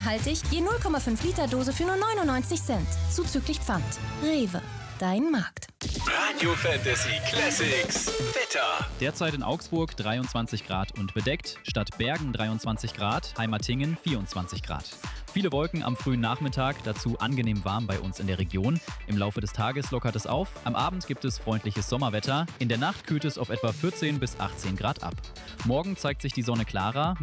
nachhaltig, je 0,5 Liter Dose für nur 99 Cent. Zuzüglich Pfand. Rewe, dein Markt. Radio Fantasy Classics Wetter. Derzeit in Augsburg 23 Grad und bedeckt, Stadt Bergen 23 Grad, Heimatingen 24 Grad. Viele Wolken am frühen Nachmittag, dazu angenehm warm bei uns in der Region. Im Laufe des Tages lockert es auf, am Abend gibt es freundliches Sommerwetter, in der Nacht kühlt es auf etwa 14 bis 18 Grad ab. Morgen zeigt sich die Sonne klarer.